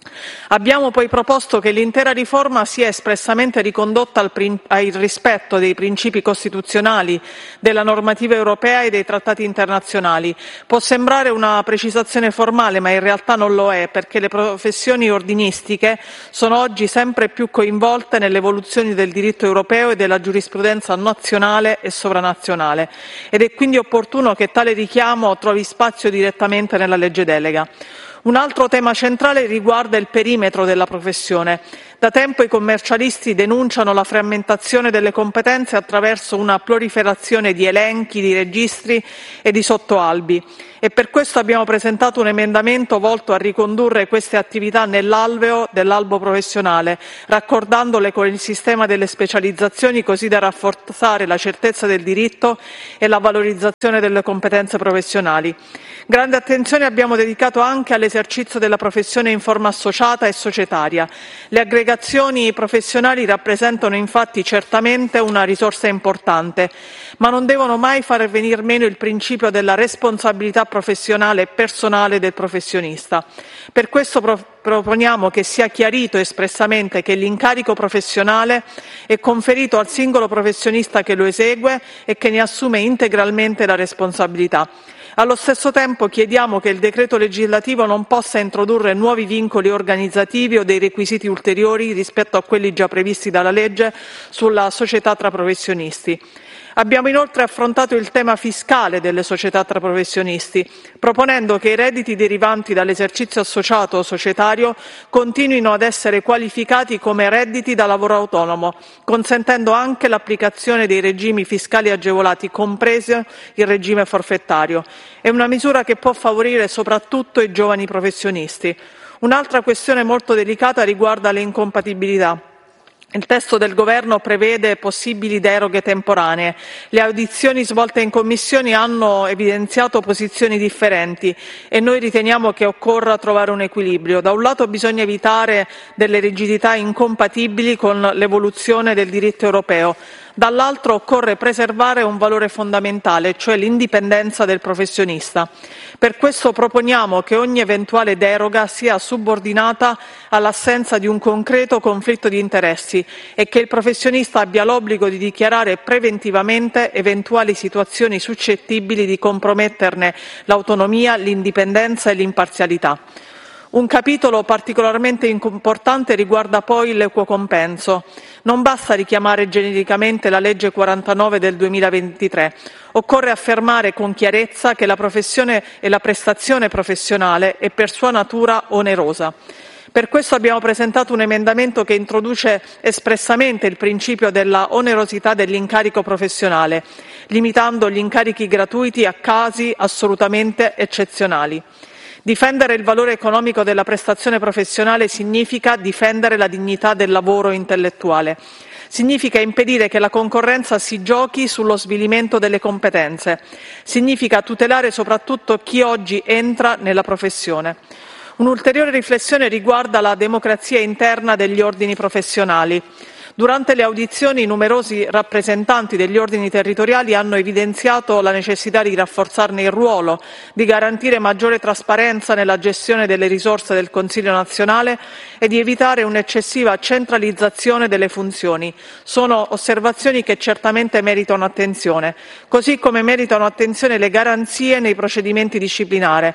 Abbiamo poi proposto che l'intera riforma sia espressamente ricondotta al rispetto dei principi costituzionali, della normativa europea e dei trattati internazionali. Può sembrare una precisazione formale, ma in realtà non lo è, perché le professioni ordinistiche sono oggi sempre più coinvolte nelle evoluzioni del diritto europeo e della giurisprudenza nazionale e sovranazionale, ed è quindi opportuno che tale richiamo trovi spazio direttamente nella legge delega. Un altro tema centrale riguarda il perimetro della professione. Da tempo i commercialisti denunciano la frammentazione delle competenze attraverso una proliferazione di elenchi, di registri e di sottoalbi, e per questo abbiamo presentato un emendamento volto a ricondurre queste attività nell'alveo dell'albo professionale, raccordandole con il sistema delle specializzazioni, così da rafforzare la certezza del diritto e la valorizzazione delle competenze professionali. Grande attenzione abbiamo dedicato anche all'esercizio della professione in forma associata e societaria. Le aggregazioni professionali rappresentano infatti certamente una risorsa importante, ma non devono mai far venir meno il principio della responsabilità professionale e personale del professionista. Per questo proponiamo che sia chiarito espressamente che l'incarico professionale è conferito al singolo professionista che lo esegue e che ne assume integralmente la responsabilità. Allo stesso tempo chiediamo che il decreto legislativo non possa introdurre nuovi vincoli organizzativi o dei requisiti ulteriori rispetto a quelli già previsti dalla legge sulla società tra professionisti. Abbiamo inoltre affrontato il tema fiscale delle società tra professionisti, proponendo che i redditi derivanti dall'esercizio associato o societario continuino ad essere qualificati come redditi da lavoro autonomo, consentendo anche l'applicazione dei regimi fiscali agevolati, compreso il regime forfettario. È una misura che può favorire soprattutto i giovani professionisti. Un'altra questione molto delicata riguarda le incompatibilità. Il testo del Governo prevede possibili deroghe temporanee. Le audizioni svolte in commissioni hanno evidenziato posizioni differenti e noi riteniamo che occorra trovare un equilibrio. Da un lato bisogna evitare delle rigidità incompatibili con l'evoluzione del diritto europeo. Dall'altro occorre preservare un valore fondamentale, cioè l'indipendenza del professionista. Per questo proponiamo che ogni eventuale deroga sia subordinata all'assenza di un concreto conflitto di interessi e che il professionista abbia l'obbligo di dichiarare preventivamente eventuali situazioni suscettibili di comprometterne l'autonomia, l'indipendenza e l'imparzialità. Un capitolo particolarmente importante riguarda poi l'equo compenso. Non basta richiamare genericamente la legge 49 del 2023. Occorre affermare con chiarezza che la professione e la prestazione professionale è per sua natura onerosa. Per questo abbiamo presentato un emendamento che introduce espressamente il principio della onerosità dell'incarico professionale, limitando gli incarichi gratuiti a casi assolutamente eccezionali. Difendere il valore economico della prestazione professionale significa difendere la dignità del lavoro intellettuale. Significa impedire che la concorrenza si giochi sullo svilimento delle competenze. Significa tutelare soprattutto chi oggi entra nella professione. Un'ulteriore riflessione riguarda la democrazia interna degli ordini professionali. Durante le audizioni numerosi rappresentanti degli ordini territoriali hanno evidenziato la necessità di rafforzarne il ruolo, di garantire maggiore trasparenza nella gestione delle risorse del Consiglio nazionale e di evitare un'eccessiva centralizzazione delle funzioni. Sono osservazioni che certamente meritano attenzione, così come meritano attenzione le garanzie nei procedimenti disciplinari.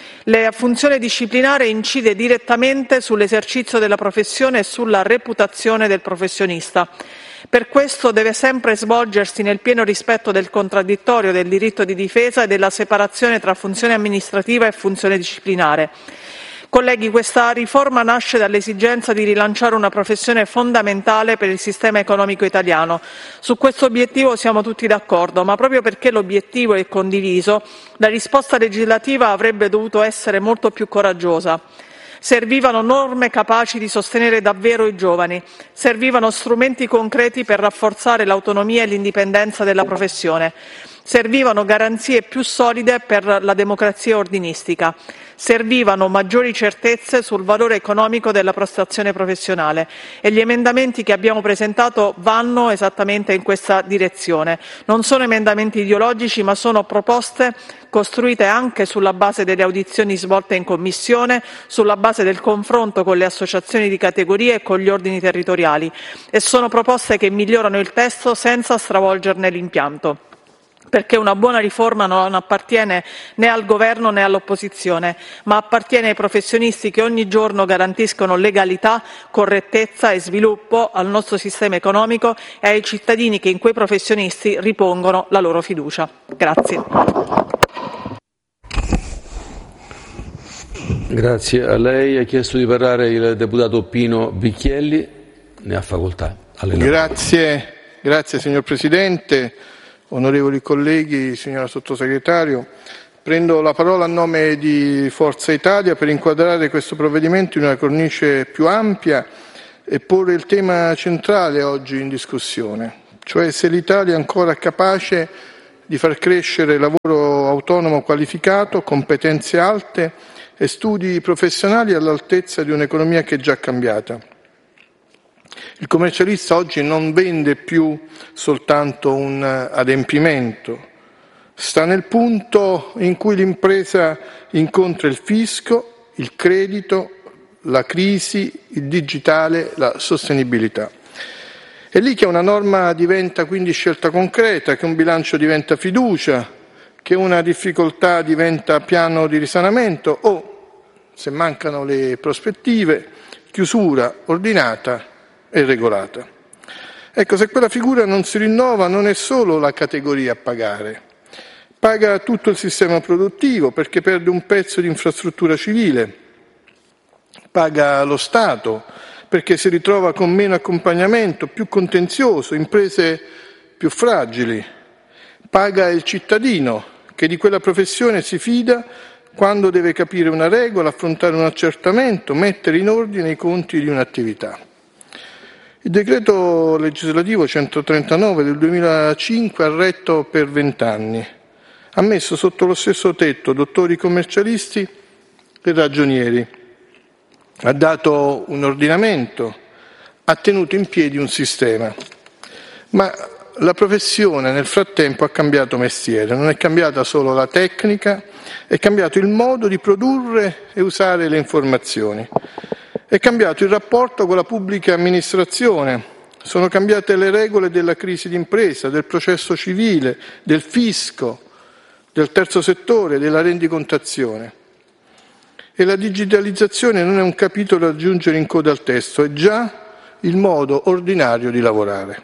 La funzione disciplinare incide direttamente sull'esercizio della professione e sulla reputazione del professionista. Per questo deve sempre svolgersi nel pieno rispetto del contraddittorio, del diritto di difesa e della separazione tra funzione amministrativa e funzione disciplinare. Colleghi, questa riforma nasce dall'esigenza di rilanciare una professione fondamentale per il sistema economico italiano. Su questo obiettivo siamo tutti d'accordo, ma proprio perché l'obiettivo è condiviso, la risposta legislativa avrebbe dovuto essere molto più coraggiosa. Servivano norme capaci di sostenere davvero i giovani, servivano strumenti concreti per rafforzare l'autonomia e l'indipendenza della professione. Servivano garanzie più solide per la democrazia ordinistica. Servivano maggiori certezze sul valore economico della prestazione professionale e gli emendamenti che abbiamo presentato vanno esattamente in questa direzione. Non sono emendamenti ideologici, ma sono proposte costruite anche sulla base delle audizioni svolte in Commissione, sulla base del confronto con le associazioni di categoria e con gli ordini territoriali, e sono proposte che migliorano il testo senza stravolgerne l'impianto, perché una buona riforma non appartiene né al governo né all'opposizione, ma appartiene ai professionisti che ogni giorno garantiscono legalità, correttezza e sviluppo al nostro sistema economico e ai cittadini che in quei professionisti ripongono la loro fiducia. Grazie. Grazie a lei. Ha chiesto di parlare il deputato Pino Bicchielli. Ne ha facoltà. Grazie signor Presidente, onorevoli colleghi, signora Sottosegretario. Prendo la parola a nome di Forza Italia per inquadrare questo provvedimento in una cornice più ampia e porre il tema centrale oggi in discussione, cioè se l'Italia è ancora capace di far crescere lavoro autonomo qualificato, competenze alte e studi professionali all'altezza di un'economia che è già cambiata. Il commercialista oggi non vende più soltanto un adempimento, sta nel punto in cui l'impresa incontra il fisco, il credito, la crisi, il digitale, la sostenibilità. È lì che una norma diventa quindi scelta concreta, che un bilancio diventa fiducia, che una difficoltà diventa piano di risanamento o, se mancano le prospettive, chiusura ordinata e regolata. Ecco, se quella figura non si rinnova non è solo la categoria a pagare, paga tutto il sistema produttivo perché perde un pezzo di infrastruttura civile, paga lo Stato perché si ritrova con meno accompagnamento, più contenzioso, imprese più fragili, paga il cittadino che di quella professione si fida quando deve capire una regola, affrontare un accertamento, mettere in ordine i conti di un'attività. Il decreto legislativo 139 del 2005 ha retto per 20 anni, ha messo sotto lo stesso tetto dottori commercialisti e ragionieri, ha dato un ordinamento, ha tenuto in piedi un sistema, ma la professione nel frattempo ha cambiato mestiere, non è cambiata solo la tecnica, è cambiato il modo di produrre e usare le informazioni, è cambiato il rapporto con la pubblica amministrazione, sono cambiate le regole della crisi d'impresa, del processo civile, del fisco, del terzo settore, della rendicontazione. E la digitalizzazione non è un capitolo da aggiungere in coda al testo, è già il modo ordinario di lavorare.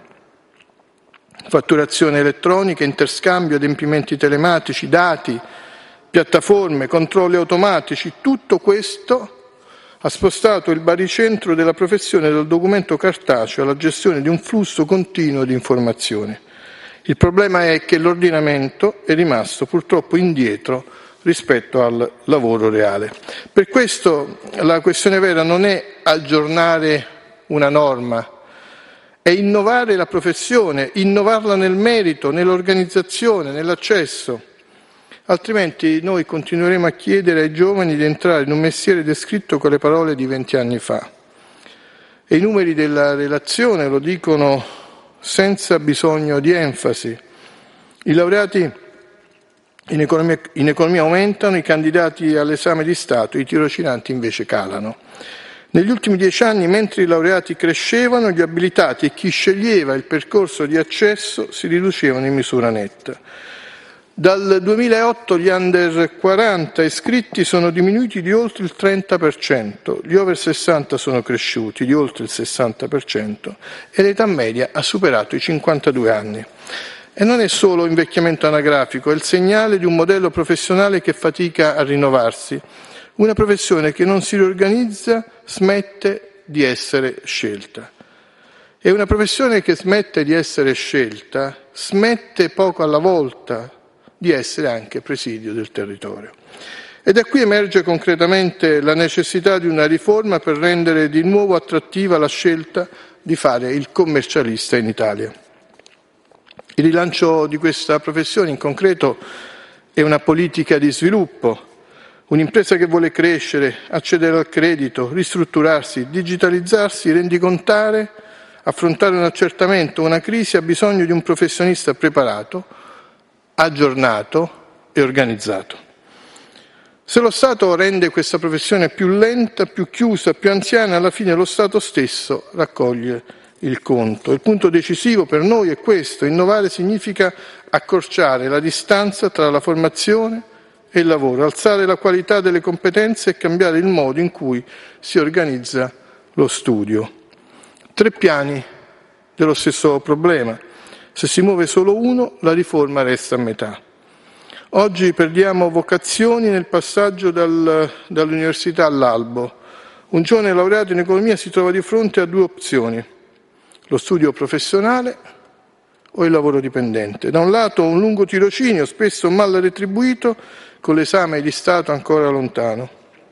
Fatturazione elettronica, interscambio, adempimenti telematici, dati, piattaforme, controlli automatici, tutto questo ha spostato il baricentro della professione dal documento cartaceo alla gestione di un flusso continuo di informazioni. Il problema è che l'ordinamento è rimasto purtroppo indietro rispetto al lavoro reale. Per questo la questione vera non è aggiornare una norma, è innovare la professione, innovarla nel merito, nell'organizzazione, nell'accesso. Altrimenti noi continueremo a chiedere ai giovani di entrare in un mestiere descritto con le parole di 20 anni fa. E i numeri della relazione lo dicono senza bisogno di enfasi. I laureati in economia aumentano, i candidati all'esame di Stato, i tirocinanti invece calano. Negli ultimi 10 anni, mentre i laureati crescevano, gli abilitati e chi sceglieva il percorso di accesso si riducevano in misura netta. Dal 2008 gli under 40 iscritti sono diminuiti di oltre il 30%, gli over 60 sono cresciuti di oltre il 60% e l'età media ha superato i 52 anni. E non è solo invecchiamento anagrafico, è il segnale di un modello professionale che fatica a rinnovarsi. Una professione che non si riorganizza smette di essere scelta. E una professione che smette di essere scelta smette poco alla volta di essere anche presidio del territorio. E da qui emerge concretamente la necessità di una riforma per rendere di nuovo attrattiva la scelta di fare il commercialista in Italia. Il rilancio di questa professione in concreto è una politica di sviluppo. Un'impresa che vuole crescere, accedere al credito, ristrutturarsi, digitalizzarsi, rendicontare, affrontare un accertamento, una crisi, ha bisogno di un professionista preparato, aggiornato e organizzato. Se lo Stato rende questa professione più lenta, più chiusa, più anziana, alla fine lo Stato stesso raccoglie il conto. Il punto decisivo per noi è questo: innovare significa accorciare la distanza tra la formazione e il lavoro, alzare la qualità delle competenze e cambiare il modo in cui si organizza lo studio. 3 piani dello stesso problema. Se si muove solo uno, la riforma resta a metà. Oggi perdiamo vocazioni nel passaggio dall'università all'albo. Un giovane laureato in economia si trova di fronte a 2 opzioni: lo studio professionale o il lavoro dipendente. Da un lato un lungo tirocinio, spesso mal retribuito, con l'esame di Stato ancora lontano.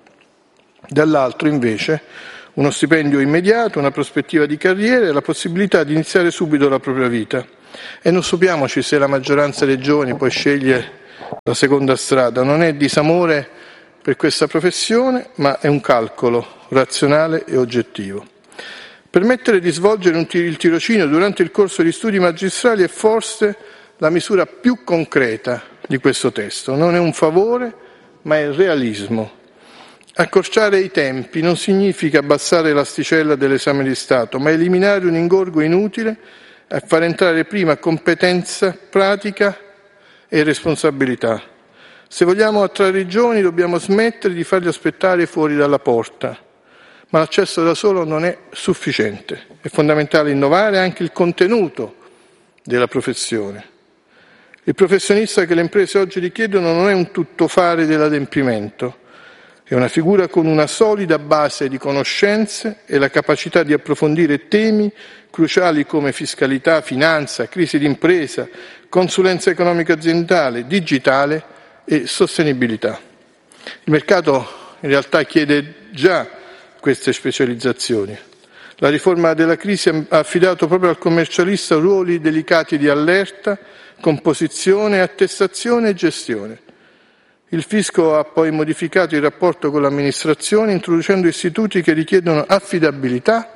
Dall'altro, invece, uno stipendio immediato, una prospettiva di carriera e la possibilità di iniziare subito la propria vita. E non stupiamoci se la maggioranza dei giovani poi sceglie la seconda strada. Non è disamore per questa professione, ma è un calcolo razionale e oggettivo. Permettere di svolgere il tirocinio durante il corso di studi magistrali è forse la misura più concreta di questo testo. Non è un favore, ma è realismo. Accorciare i tempi non significa abbassare l'asticella dell'esame di Stato, ma eliminare un ingorgo inutile e far entrare prima competenza, pratica e responsabilità. Se vogliamo attrarre i giovani, dobbiamo smettere di farli aspettare fuori dalla porta. Ma l'accesso da solo non è sufficiente. È fondamentale innovare anche il contenuto della professione. Il professionista che le imprese oggi richiedono non è un tuttofare dell'adempimento, è una figura con una solida base di conoscenze e la capacità di approfondire temi cruciali come fiscalità, finanza, crisi d'impresa, consulenza economica aziendale, digitale e sostenibilità. Il mercato in realtà chiede già queste specializzazioni. La riforma della crisi ha affidato proprio al commercialista ruoli delicati di allerta, composizione, attestazione e gestione. Il fisco ha poi modificato il rapporto con l'amministrazione, introducendo istituti che richiedono affidabilità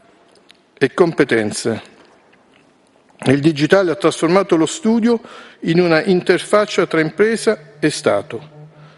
e competenze. Il digitale ha trasformato lo studio in una interfaccia tra impresa e Stato.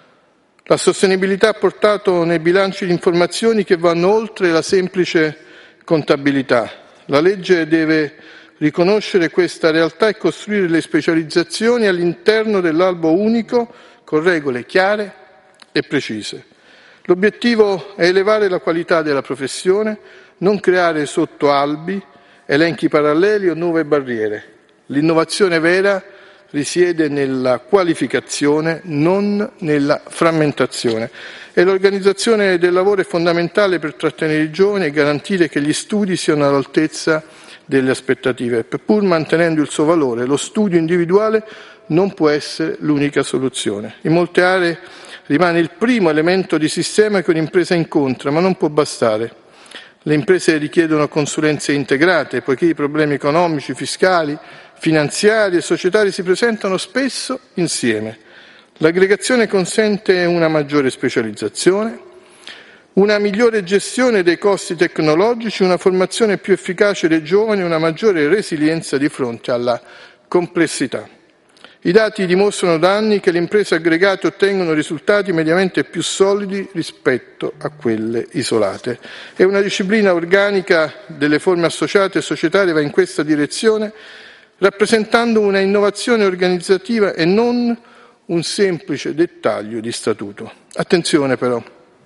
La sostenibilità ha portato nei bilanci di informazioni che vanno oltre la semplice contabilità. La legge deve riconoscere questa realtà e costruire le specializzazioni all'interno dell'albo unico con regole chiare e precise. L'obiettivo è elevare la qualità della professione, non creare sottoalbi, elenchi paralleli o nuove barriere. L'innovazione vera risiede nella qualificazione, non nella frammentazione. E l'organizzazione del lavoro è fondamentale per trattenere i giovani e garantire che gli studi siano all'altezza delle aspettative. Pur mantenendo il suo valore, lo studio individuale non può essere l'unica soluzione. In molte aree rimane il primo elemento di sistema che un'impresa incontra, ma non può bastare. Le imprese richiedono consulenze integrate, poiché i problemi economici, fiscali, finanziari e societari si presentano spesso insieme. L'aggregazione consente una maggiore specializzazione, una migliore gestione dei costi tecnologici, una formazione più efficace dei giovani e una maggiore resilienza di fronte alla complessità. I dati dimostrano da anni che le imprese aggregate ottengono risultati mediamente più solidi rispetto a quelle isolate. E una disciplina organica delle forme associate e societarie va in questa direzione, rappresentando una innovazione organizzativa e non un semplice dettaglio di statuto. Attenzione però,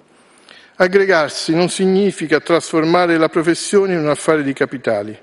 aggregarsi non significa trasformare la professione in un affare di capitali.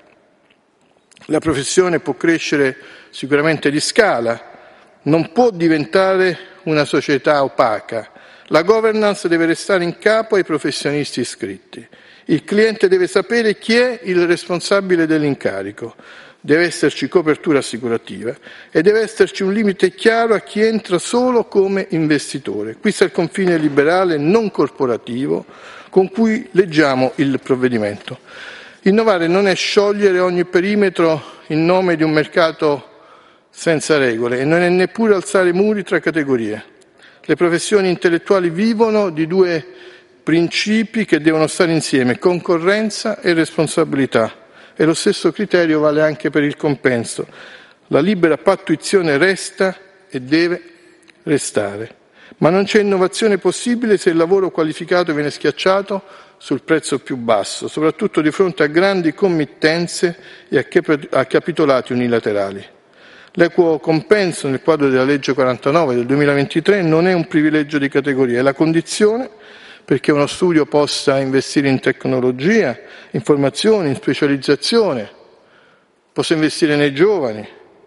La professione può crescere sicuramente di scala, non può diventare una società opaca. La governance deve restare in capo ai professionisti iscritti. Il cliente deve sapere chi è il responsabile dell'incarico. Deve esserci copertura assicurativa e deve esserci un limite chiaro a chi entra solo come investitore. Qui sta il confine liberale non corporativo con cui leggiamo il provvedimento. Innovare non è sciogliere ogni perimetro in nome di un mercato senza regole e non è neppure alzare muri tra categorie. Le professioni intellettuali vivono di due principi che devono stare insieme: concorrenza e responsabilità. E lo stesso criterio vale anche per il compenso. La libera pattuizione resta e deve restare. Ma non c'è innovazione possibile se il lavoro qualificato viene schiacciato sul prezzo più basso, soprattutto di fronte a grandi committenze e a capitolati unilaterali. L'equo compenso nel quadro della legge 49 del 2023 non è un privilegio di categoria, è la condizione perché uno studio possa investire in tecnologia, in formazione, in specializzazione, possa investire nei giovani.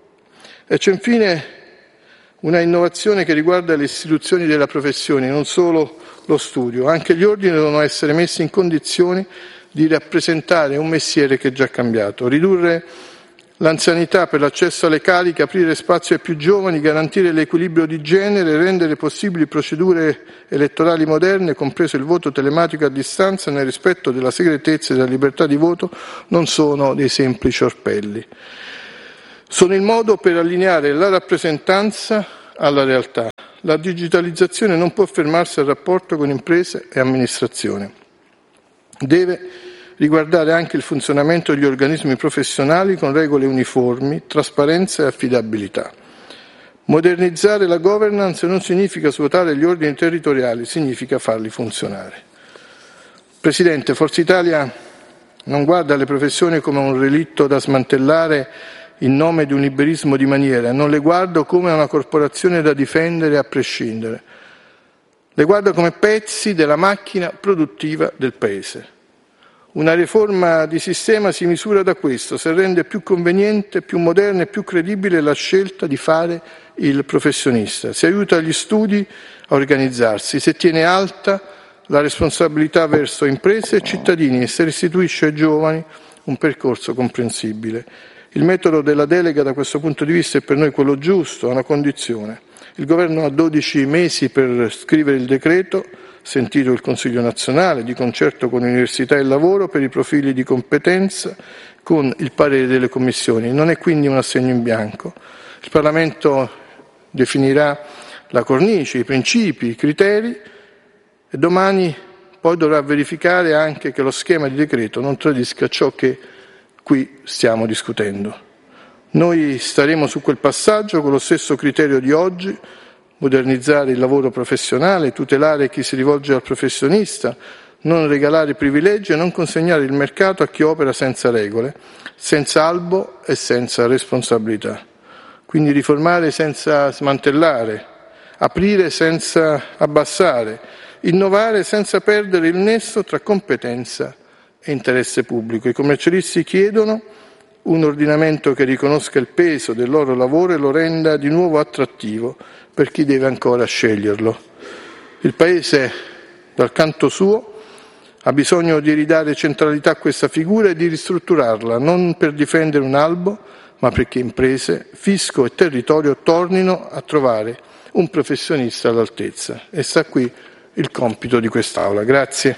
E c'è infine una innovazione che riguarda le istituzioni della professione, non solo lo studio. Anche gli ordini devono essere messi in condizioni di rappresentare un mestiere che è già cambiato. Ridurre l'anzianità per l'accesso alle cariche, aprire spazio ai più giovani, garantire l'equilibrio di genere, rendere possibili procedure elettorali moderne, compreso il voto telematico a distanza nel rispetto della segretezza e della libertà di voto, non sono dei semplici orpelli. Sono il modo per allineare la rappresentanza alla realtà. La digitalizzazione non può fermarsi al rapporto con imprese e amministrazione. Deve riguardare anche il funzionamento degli organismi professionali con regole uniformi, trasparenza e affidabilità. Modernizzare la governance non significa svuotare gli ordini territoriali, significa farli funzionare. Presidente, Forza Italia non guarda le professioni come un relitto da smantellare in nome di un liberismo di maniera, non le guardo come una corporazione da difendere a prescindere. Le guardo come pezzi della macchina produttiva del Paese. Una riforma di sistema si misura da questo, se rende più conveniente, più moderna e più credibile la scelta di fare il professionista, se aiuta gli studi a organizzarsi, se tiene alta la responsabilità verso imprese e cittadini e se restituisce ai giovani un percorso comprensibile. Il metodo della delega da questo punto di vista è per noi quello giusto, a una condizione. Il Governo ha 12 mesi per scrivere il decreto, sentito il Consiglio nazionale, di concerto con l'Università e il lavoro per i profili di competenza, con il parere delle commissioni. Non è quindi un assegno in bianco. Il Parlamento definirà la cornice, i principi, i criteri e domani poi dovrà verificare anche che lo schema di decreto non tradisca ciò che qui stiamo discutendo. Noi staremo su quel passaggio con lo stesso criterio di oggi: modernizzare il lavoro professionale, tutelare chi si rivolge al professionista, non regalare privilegi e non consegnare il mercato a chi opera senza regole, senza albo e senza responsabilità. Quindi riformare senza smantellare, aprire senza abbassare, innovare senza perdere il nesso tra competenza e interesse pubblico. I commercialisti chiedono un ordinamento che riconosca il peso del loro lavoro e lo renda di nuovo attrattivo per chi deve ancora sceglierlo. Il Paese, dal canto suo, ha bisogno di ridare centralità a questa figura e di ristrutturarla, non per difendere un albo, ma perché imprese, fisco e territorio tornino a trovare un professionista all'altezza. E sta qui il compito di quest'Aula. Grazie.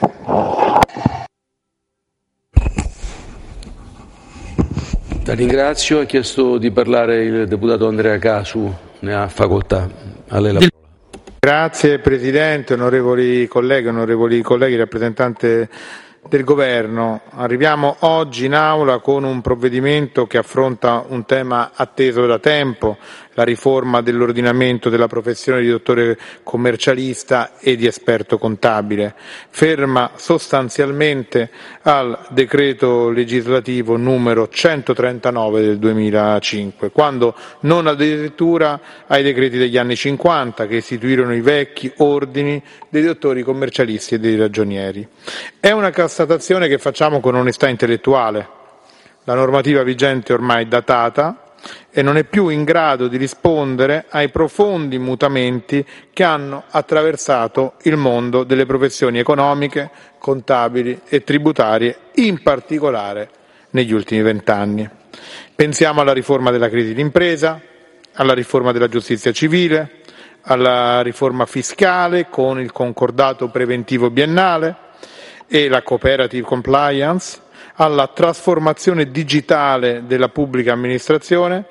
La ringrazio. Ha chiesto di parlare il deputato Andrea Casu, ne ha facoltà. A lei la parola. Grazie Presidente, onorevoli colleghi, rappresentante del Governo. Arriviamo oggi in Aula con un provvedimento che affronta un tema atteso da tempo, la riforma dell'ordinamento della professione di dottore commercialista e di esperto contabile, ferma sostanzialmente al decreto legislativo numero 139 del 2005, quando non addirittura ai decreti degli anni 50 che istituirono i vecchi ordini dei dottori commercialisti e dei ragionieri. È una constatazione che facciamo con onestà intellettuale. La normativa vigente è ormai datata e non è più in grado di rispondere ai profondi mutamenti che hanno attraversato il mondo delle professioni economiche, contabili e tributarie, in particolare negli ultimi 20 anni. Pensiamo alla riforma della crisi d'impresa, alla riforma della giustizia civile, alla riforma fiscale con il concordato preventivo biennale e la cooperative compliance, alla trasformazione digitale della pubblica amministrazione,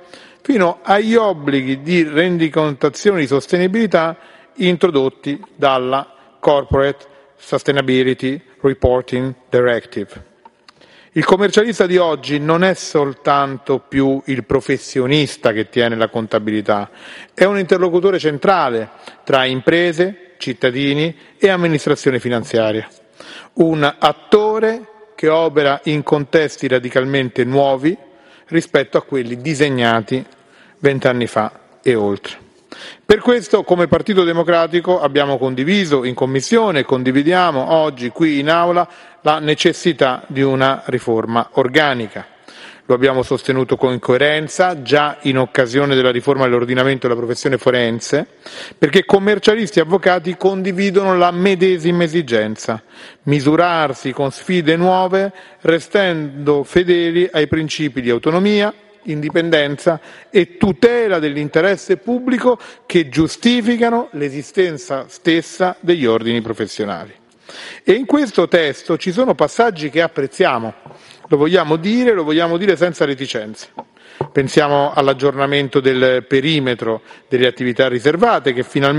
fino agli obblighi di rendicontazione di sostenibilità introdotti dalla Corporate Sustainability Reporting Directive. Il commercialista di oggi non è soltanto più il professionista che tiene la contabilità, è un interlocutore centrale tra imprese, cittadini e amministrazione finanziaria. Un attore che opera in contesti radicalmente nuovi rispetto a quelli disegnati 20 anni fa e oltre. Per questo, come Partito Democratico, abbiamo condiviso in Commissione e condividiamo oggi qui in Aula la necessità di una riforma organica. Lo abbiamo sostenuto con coerenza già in occasione della riforma dell'ordinamento della professione forense, perché commercialisti e avvocati condividono la medesima esigenza: misurarsi con sfide nuove, restando fedeli ai principi di autonomia, indipendenza e tutela dell'interesse pubblico che giustificano l'esistenza stessa degli ordini professionali. E in questo testo ci sono passaggi che apprezziamo, lo vogliamo dire senza reticenze. Pensiamo all'aggiornamento del perimetro delle attività riservate che finalmente